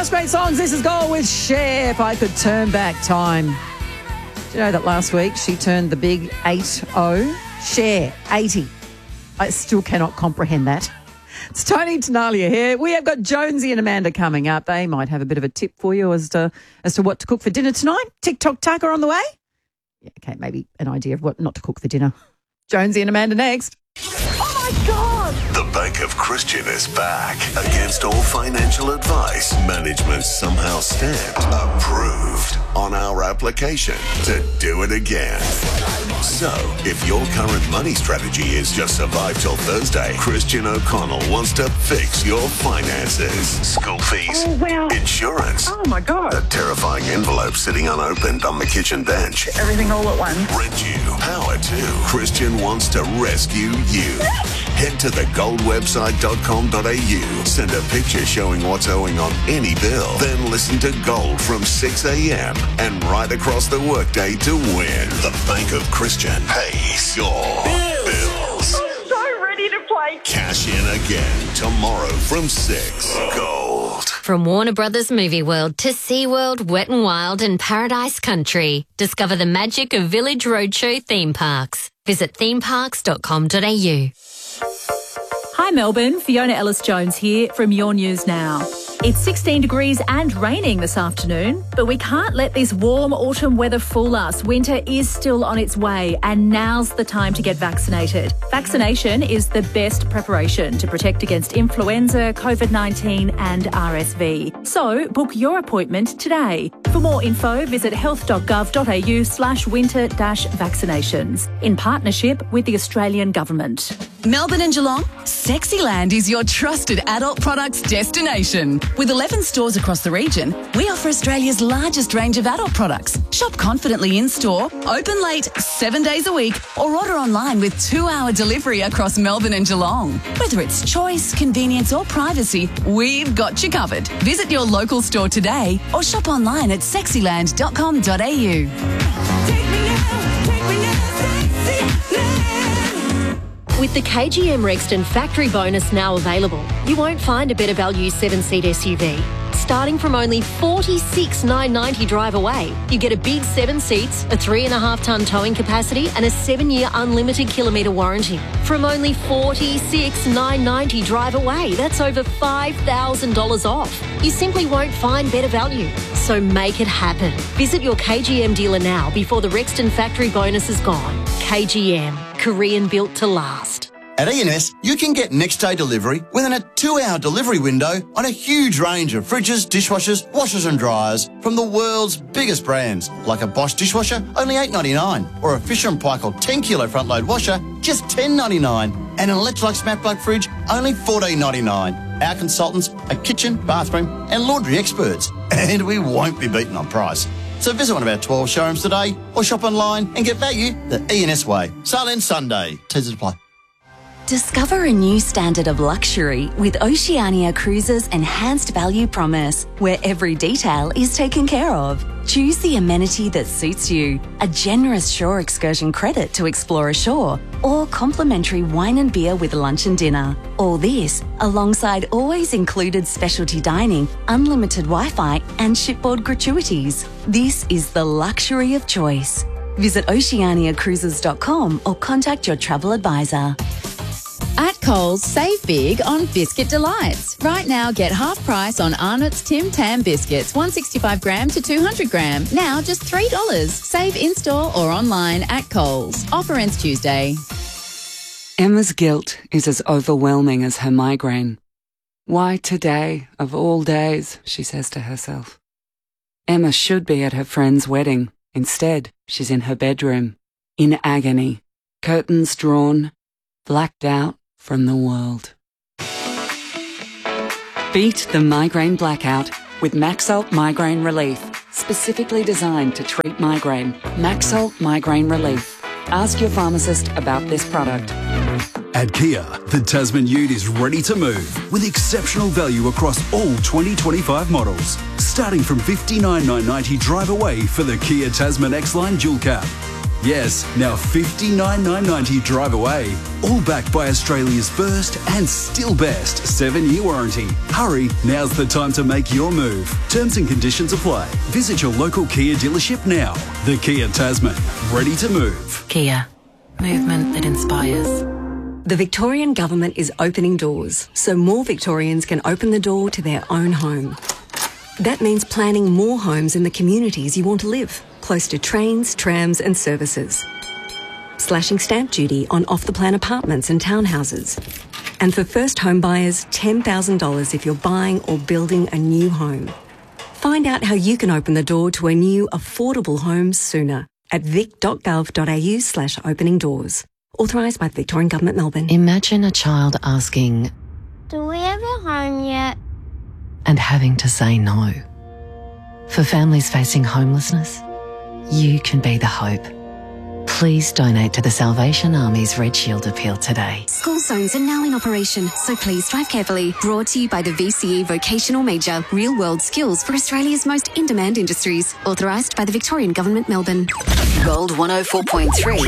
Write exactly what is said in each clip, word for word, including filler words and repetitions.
Last great songs. This is Gold with Cher. If I could turn back time. Do you know that last week she turned the big eight oh? Cher, eighty. I still cannot comprehend that. It's Tony Tenalia here. We have got Jonesy and Amanda coming up. They might have a bit of a tip for you as to as to what to cook for dinner tonight. TikTok Tucker on the way. Yeah, okay, maybe an idea of what not to cook for dinner. Jonesy and Amanda next. Oh my God! The Bank of Christian is back. Against all financial advice, management somehow stamped approved on our application to do it again. So, if your current money strategy is just survive till Thursday, Christian O'Connell wants to fix your finances. School fees, oh, wow. insurance. Oh, my God. A terrifying envelope sitting unopened on the kitchen bench. Everything all at once. Rent you, power to. Christian wants to rescue you. Head to the gold website dot com dot a u. Send a picture showing what's owing on any bill. Then listen to Gold from six a.m. and right across the workday to win. The Bank of Christian pays your bills. I'm so ready to play. Cash in again tomorrow from six. Gold. From Warner Brothers Movie World to SeaWorld, Wet n Wild and Paradise Country. Discover the magic of Village Roadshow theme parks. Visit theme parks dot com dot a u. Hi Melbourne, Fiona Ellis-Jones here from Your News Now. It's sixteen degrees and raining this afternoon, but we can't let this warm autumn weather fool us. Winter is still on its way and now's the time to get vaccinated. Vaccination is the best preparation to protect against influenza, COVID nineteen and R S V. So book your appointment today. For more info, visit health dot gov dot a u slash winter dash vaccinations in partnership with the Australian Government. Melbourne and Geelong, Sexyland is your trusted adult products destination. With eleven stores across the region, we offer Australia's largest range of adult products. Shop confidently in-store, open late, seven days a week, or order online with two-hour delivery across Melbourne and Geelong. Whether it's choice, convenience or privacy, we've got you covered. Visit your local store today or shop online at sexyland dot com dot a u. With the K G M Rexton factory bonus now available, you won't find a better value seven-seat S U V. Starting from only forty-six thousand nine hundred ninety dollars drive away, you get a big seven seats, a three and a half tonne towing capacity and a seven-year unlimited kilometre warranty. From only forty-six thousand nine hundred ninety dollars drive away, that's over five thousand dollars off. You simply won't find better value. So make it happen. Visit your K G M dealer now before the Rexton factory bonus is gone. K G M, Korean built to last. At E and S, you can get next-day delivery within a two-hour delivery window on a huge range of fridges, dishwashers, washers and dryers from the world's biggest brands, like a Bosch dishwasher, only eight dollars ninety-nine, or a Fisher and Paykel ten kilo front-load washer, just ten dollars ninety-nine, and an Electrolux Smart Plug fridge, only fourteen dollars ninety-nine. Our consultants are kitchen, bathroom and laundry experts, and we won't be beaten on price. So visit one of our twelve showrooms today or shop online and get value the E and S way. Silent Sunday. Teasers apply. Discover a new standard of luxury with Oceania Cruises' enhanced value promise, where every detail is taken care of. Choose the amenity that suits you, a generous shore excursion credit to explore ashore, or complimentary wine and beer with lunch and dinner. All this alongside always included specialty dining, unlimited Wi-Fi and shipboard gratuities. This is the luxury of choice. Visit oceania cruises dot com or contact your travel advisor. At Coles, save big on Biscuit Delights. Right now, get half price on Arnott's Tim Tam biscuits, one sixty-five gram to two hundred gram. Now just three dollars. Save in-store or online at Coles. Offer ends Tuesday. Emma's guilt is as overwhelming as her migraine. Why today, of all days, she says to herself. Emma should be at her friend's wedding. Instead, she's in her bedroom, in agony, curtains drawn, blacked out from the world. Beat the migraine blackout with Maxalt Migraine Relief, specifically designed to treat migraine. Maxalt Migraine Relief. Ask your pharmacist about this product. At Kia, the Tasman Ute is ready to move with exceptional value across all twenty twenty-five models. Starting from fifty-nine thousand nine hundred ninety dollars drive away for the Kia Tasman X-Line Dual Cab. Yes, now fifty-nine thousand nine hundred ninety drive away. All backed by Australia's first and still best seven-year warranty. Hurry, now's the time to make your move. Terms and conditions apply. Visit your local Kia dealership now. The Kia Tasman, ready to move. Kia, movement that inspires. The Victorian Government is opening doors so more Victorians can open the door to their own home. That means planning more homes in the communities you want to live, close to trains, trams and services. Slashing stamp duty on off-the-plan apartments and townhouses. And for first home buyers, ten thousand dollars if you're buying or building a new home. Find out how you can open the door to a new affordable home sooner at vic.gov.au slash opening doors. Authorised by the Victorian Government, Melbourne. Imagine a child asking, "Do we have a home yet?" and having to say no. For families facing homelessness, you can be the hope. Please donate to the Salvation Army's Red Shield appeal today. School zones are now in operation, so please drive carefully. Brought to you by the V C E Vocational Major, real world skills for Australia's most in-demand industries. Authorised by the Victorian Government, Melbourne. Gold one oh four point three.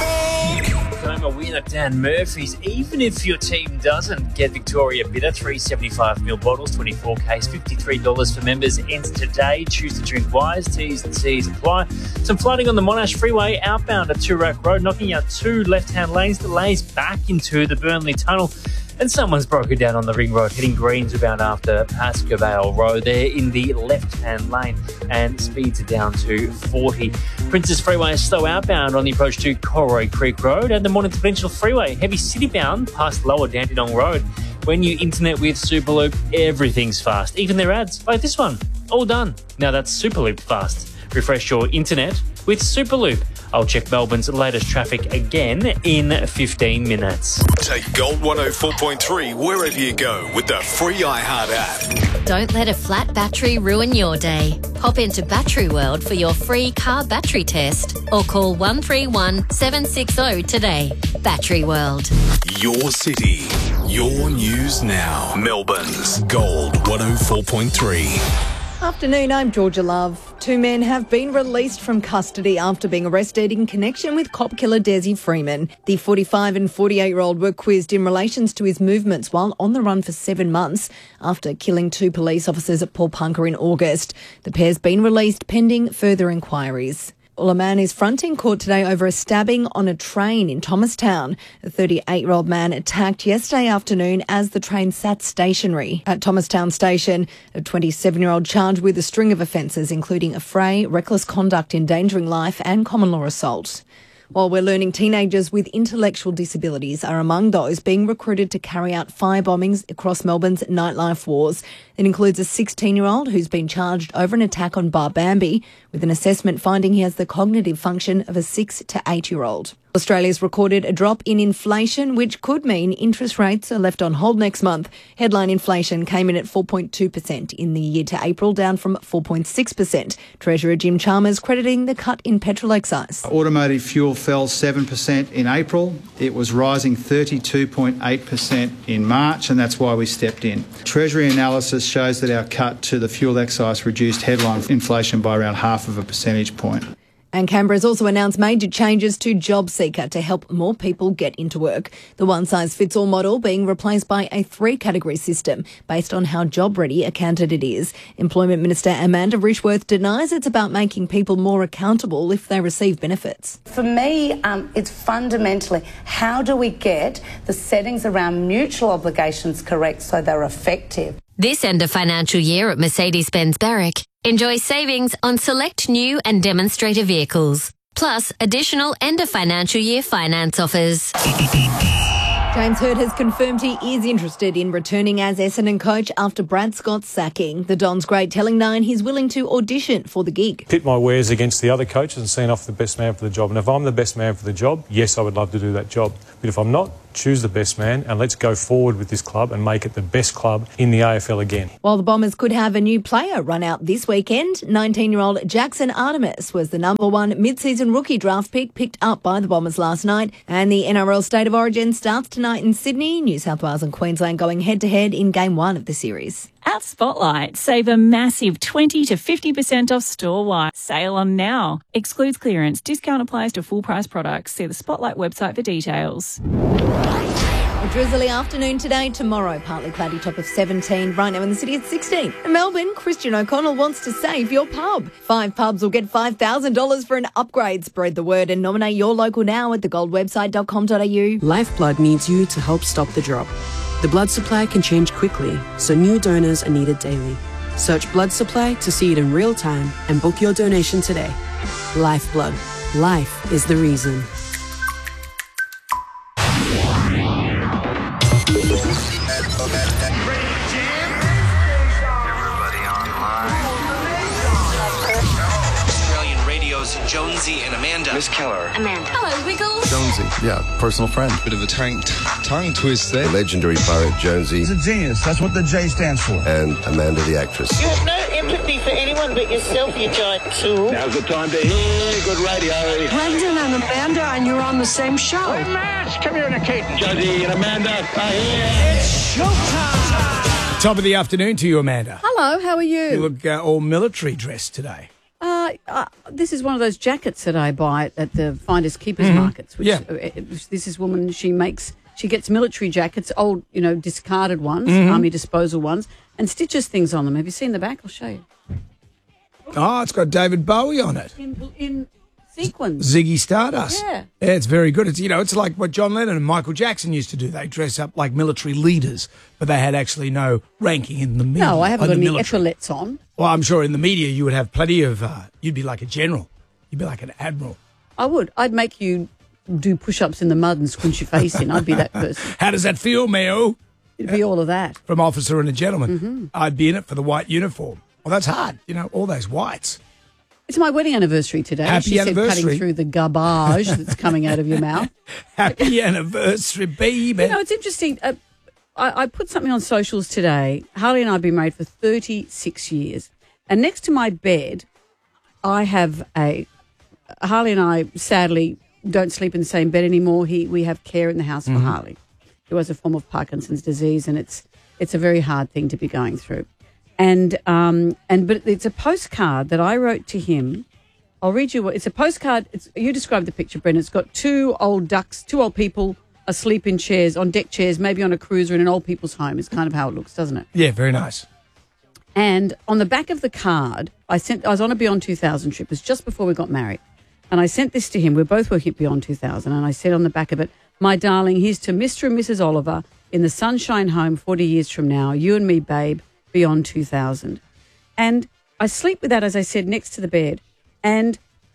A win at Dan Murphy's, even if your team doesn't. Get Victoria Bitter, three seventy-five ml bottles, twenty-four Ks, fifty-three dollars for members. Enter today. Choose to drink wise. T's and C's apply. Some flooding on the Monash Freeway outbound at Toorak Road, knocking out two left-hand lanes. Delays back into the Burnley Tunnel. And someone's broken down on the Ring Road, heading Greensbound after Pascoe Road. They're in the left-hand lane, and speeds are down to forty. Princess Freeway is slow outbound on the approach to Corroy Creek Road, and the Mornington Peninsula Freeway, heavy city-bound past Lower Dandenong Road. When you internet with Superloop, everything's fast, even their ads, like this one. All done. Now that's Superloop fast. Refresh your internet with Superloop. I'll check Melbourne's latest traffic again in fifteen minutes. Take Gold one oh four point three wherever you go with the free iHeart app. Don't let a flat battery ruin your day. Hop into Battery World for your free car battery test or call one three one, seven six zero today. Battery World. Your city, your news now. Melbourne's Gold one oh four point three. Afternoon, I'm Georgia Love. Two men have been released from custody after being arrested in connection with cop killer Desi Freeman. The forty-five and forty-eight-year-old were quizzed in relation to his movements while on the run for seven months after killing two police officers at Paul Punker in August. The pair's been released pending further inquiries. Well, a man is fronting court today over a stabbing on a train in Thomastown. A thirty-eight-year-old man attacked yesterday afternoon as the train sat stationary at Thomastown Station. A twenty-seven-year-old charged with a string of offences, including affray, reckless conduct endangering life and common law assault. While we're learning, teenagers with intellectual disabilities are among those being recruited to carry out fire bombings across Melbourne's nightlife wars. It includes a sixteen-year-old who's been charged over an attack on Barbambi, with an assessment finding he has the cognitive function of a six to eight-year-old. Australia's recorded a drop in inflation, which could mean interest rates are left on hold next month. Headline inflation came in at four point two percent in the year to April, down from four point six percent. Treasurer Jim Chalmers crediting the cut in petrol excise. Automotive fuel fell seven percent in April. It was rising thirty-two point eight percent in March, and that's why we stepped in. Treasury analysis shows that our cut to the fuel excise reduced headline inflation by around half of a percentage point. And Canberra has also announced major changes to JobSeeker to help more people get into work. The one-size-fits-all model being replaced by a three-category system based on how job-ready a candidate is. Employment Minister Amanda Rishworth denies it's about making people more accountable if they receive benefits. For me, um, it's fundamentally how do we get the settings around mutual obligations correct so they're effective. This end of financial year at Mercedes-Benz Berwick, enjoy savings on select new and demonstrator vehicles, plus additional end of financial year finance offers. James Hird has confirmed he is interested in returning as Essendon coach after Brad Scott's sacking. The Don's great telling Nine he's willing to audition for the gig. Pit my wares against the other coaches and seeing off the best man for the job. And if I'm the best man for the job, yes, I would love to do that job. But if I'm not, choose the best man and let's go forward with this club and make it the best club in the A F L again. While the Bombers could have a new player run out this weekend, nineteen-year-old Jackson Artemis was the number one mid-season rookie draft pick picked up by the Bombers last night. And the N R L State of Origin starts tonight in Sydney, New South Wales and Queensland going head-to-head in Game one of the series. At Spotlight, save a massive twenty to fifty percent off store-wide. Sale on now. Excludes clearance. Discount applies to full-price products. See the Spotlight website for details. A drizzly afternoon today, tomorrow partly cloudy, top of seventeen, right now in the city at sixteen. In Melbourne, Christian O'Connell wants to save your pub. Five pubs will get five thousand dollars for an upgrade. Spread the word and nominate your local now at the gold website dot com dot a u. Lifeblood needs you to help stop the drop. The blood supply can change quickly, so new donors are needed daily. Search blood supply to see it in real time and book your donation today. Lifeblood. Life is the reason. Jonesy and Amanda. Miss Keller. Amanda. Hello, Wiggles. Jonesy, yeah, personal friend. Bit of a tongue, tongue twist there. The legendary pirate Jonesy. He's a genius. That's what the J stands for. And Amanda the actress. You have no empathy for anyone but yourself, you giant tool. Now's the time to hear good radio. Brendan and Amanda, and you're on the same show. Hey, Max, communicating. Jonesy and Amanda are here. It's showtime. Top of the afternoon to you, Amanda. Hello, how are you? You look uh, all military dressed today. Uh, uh, this is one of those jackets that I buy at the Finders Keepers Mhm. markets. Which, Yeah. uh, which this is woman. She makes. She gets military jackets, old, you know, discarded ones, Mhm. army disposal ones, and stitches things on them. Have you seen the back? I'll show you. Oh, it's got David Bowie on it. In, in sequins. Ziggy Stardust. Yeah. Yeah, it's very good. It's, you know, it's like what John Lennon and Michael Jackson used to do. They dress up like military leaders, but they had actually no ranking in the media. No, I haven't in got the any military. epaulettes on. Well, I'm sure in the media you would have plenty of, uh, you'd be like a general. You'd be like an admiral. I would. I'd make you do push-ups in the mud and squinch your face in. I'd be that person. How does that feel, Mayo? It'd be all of that. From Officer and a Gentleman. Mhm. I'd be in it for the white uniform. Well, that's hard. You know, all those whites. It's my wedding anniversary today. Happy she anniversary. said cutting through the garbage that's coming out of your mouth. Happy anniversary, baby. You know, it's interesting. Uh, I, I put something on socials today. Harley and I have been married for thirty-six years. And next to my bed, I have a... Harley and I, sadly, don't sleep in the same bed anymore. He, we have care in the house for Mhm. Harley, who has a form of Parkinson's disease, and it's it's a very hard thing to be going through. And um and but it's a postcard that I wrote to him. I'll read you what it's a postcard. It's, you describe the picture, Brendan. It's got two old ducks, two old people asleep in chairs, on deck chairs, maybe on a cruiser in an old people's home. It's kind of how it looks, doesn't it? Yeah, very nice. And on the back of the card, I sent. I was on a Beyond two thousand trip. It was just before we got married, and I sent this to him. We're both working at Beyond two thousand, and I said on the back of it, "My darling, here's to Mister and Missus Oliver in the Sunshine Home forty years from now. You and me, babe, Beyond two thousand." And I sleep with that, as I said, next to the bed. And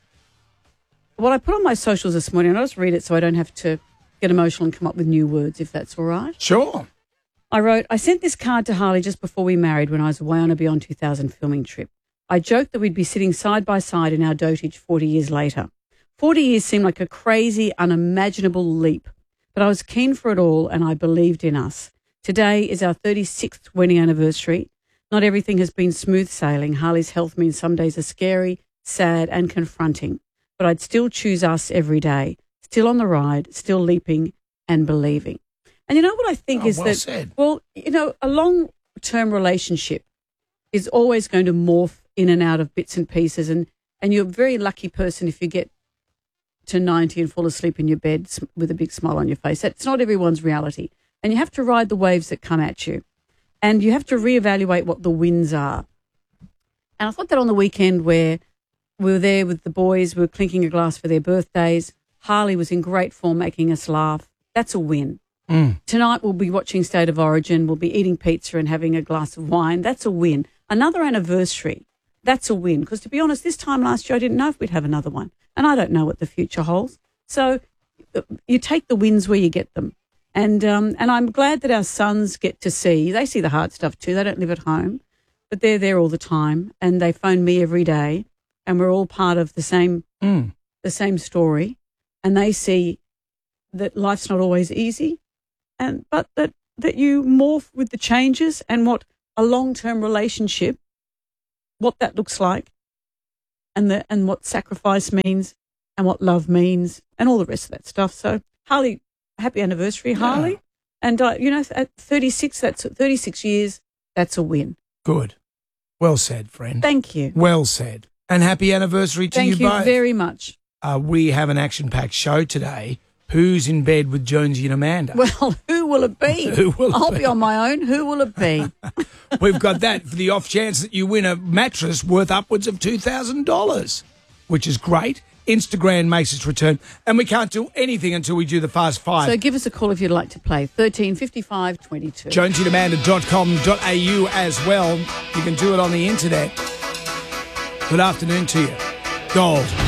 what I put on my socials this morning, and I'll just read it so I don't have to get emotional and come up with new words, if that's all right. Sure. I wrote, I sent this card to Harley just before we married when I was away on a Beyond two thousand filming trip. I joked that we'd be sitting side by side in our dotage forty years later. forty years seemed like a crazy, unimaginable leap, but I was keen for it all and I believed in us. Today is our thirty-sixth wedding anniversary. Not everything has been smooth sailing. Harley's health means some days are scary, sad and confronting, but I'd still choose us every day, still on the ride, still leaping and believing. And you know what I think Oh, is well that, said. well, you know, a long-term relationship is always going to morph in and out of bits and pieces. And, and you're a very lucky person if you get to ninety and fall asleep in your bed s- with a big smile on your face. That's not everyone's reality. And you have to ride the waves that come at you. And you have to reevaluate what the wins are. And I thought that on the weekend where we were there with the boys, we were clinking a glass for their birthdays. Harley was in great form, making us laugh. That's a win. Mm. Tonight we'll be watching State of Origin. We'll be eating pizza and having a glass of wine. That's a win. Another anniversary. That's a win. Because to be honest, this time last year I didn't know if we'd have another one. And I don't know what the future holds. So uh, you take the wins where you get them. And um, and I'm glad that our sons get to see. They see the hard stuff too. They don't live at home. But they're there all the time. And they phone me every day. And we're all part of the same Mm. the same story. And they see that life's not always easy. And but that, that you morph with the changes and what a long-term relationship, what that looks like, and the and what sacrifice means, and what love means, and all the rest of that stuff. So, Harley, happy anniversary, Harley. And uh, you know, at thirty-six, that's thirty-six years. That's a win. Good. Well said, friend. Thank you. Well said. And happy anniversary to Thank you you both. very much. Uh, we have an action-packed show today. Who's in bed with Jonesy and Amanda? Well, who will it be? Who will it I'll be? be on my own. Who will it be? We've got that for the off chance that you win a mattress worth upwards of two thousand dollars, which is great. Instagram makes its return, and we can't do anything until we do the Fast Five. So give us a call if you'd like to play. thirteen fifty-five twenty-two. jonesy and amanda dot com dot a u as well. You can do it on the internet. Good afternoon to you. Gold.